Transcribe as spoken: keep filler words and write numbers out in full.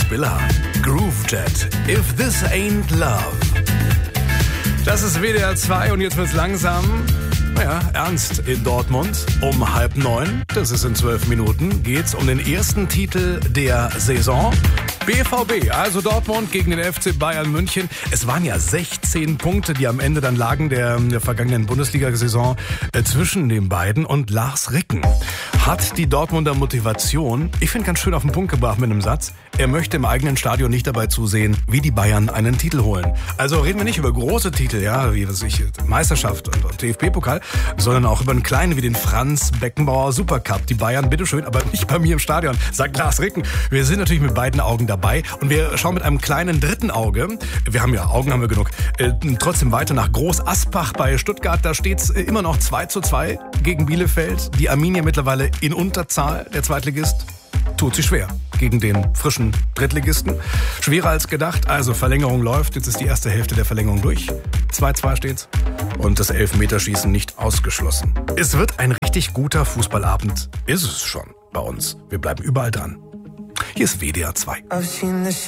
Spiller. Groovejet. If this ain't love. Das ist W D R zwei und jetzt wird's langsam, naja, ernst in Dortmund. Um halb neun, das ist in zwölf Minuten, geht's um den ersten Titel der Saison. B V B, also Dortmund gegen den F C Bayern München. Es waren ja sechzehn Punkte, die am Ende dann lagen der, der vergangenen Bundesliga-Saison äh, zwischen den beiden. Und Lars Ricken hat die Dortmunder Motivation, ich finde, ganz schön auf den Punkt gebracht mit einem Satz. Er möchte im eigenen Stadion nicht dabei zusehen, wie die Bayern einen Titel holen. Also reden wir nicht über große Titel, ja, wie was ich, Meisterschaft und, und D F B-Pokal, sondern auch über einen kleinen wie den Franz Beckenbauer Supercup. Die Bayern, bitteschön, aber nicht bei mir im Stadion, sagt Lars Ricken. Wir sind natürlich mit beiden Augen dabei und wir schauen mit einem kleinen dritten Auge, wir haben ja Augen haben wir genug, äh, trotzdem weiter nach Groß Aspach bei Stuttgart. Da steht's äh, immer noch zwei zu zwei gegen Bielefeld. Die Arminia mittlerweile in Unterzahl, der Zweitligist. Tut sich schwer gegen den frischen Drittligisten. Schwerer als gedacht. Also Verlängerung läuft. Jetzt ist die erste Hälfte der Verlängerung durch. zwei zu zwei steht's. Und das Elfmeterschießen nicht ausgeschlossen. Es wird ein richtig guter Fußballabend. Ist es schon bei uns. Wir bleiben überall dran. Hier ist W D R zwei.